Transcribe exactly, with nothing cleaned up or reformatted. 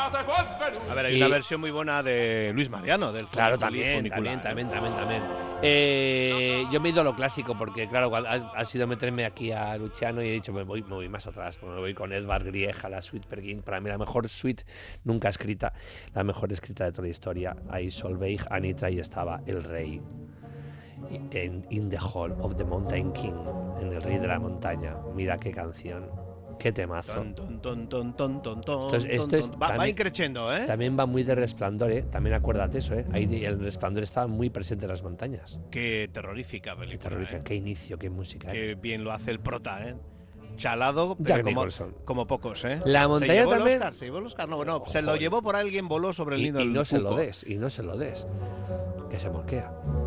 A ver, hay Y- una versión muy buena de Luis Mariano, del Claro, funicular, también, funicular, también, ¿eh? también, también, también. Eh, yo me he ido a lo clásico porque, claro, ha, ha sido meterme aquí a Luciano y he dicho, me voy, me voy más atrás, pues me voy con Edvard Grieg a la suite Perkin. Para mí la mejor suite nunca escrita, la mejor escrita de toda la historia. Ahí Solveig, Anitra y estaba el rey. En In the Hall of the Mountain King, en el rey de la montaña. Mira qué canción, qué temazo. Ton, ton, ton, ton, ton, ton, ton, Esto es- esto es ton. Va, va también- increciendo, ¿eh? También va muy de Resplandor, ¿eh? También acuérdate eso, ¿eh? Ahí el Resplandor estaba muy presente en las montañas. Qué terrorífica Qué película, terrorífica, ¿eh? qué inicio, qué música, ¿eh? Qué bien lo hace el prota, ¿eh? Chalado, pero Jack como, Nicholson. como pocos, ¿eh? La ¿Se montaña llevó el también- Oscar? ¿Se llevó el Oscar? No, bueno, se lo Joder. llevó por alguien, voló sobre el Y, nido y del no se lo cuco. des, y no se lo des. Que se mosquea.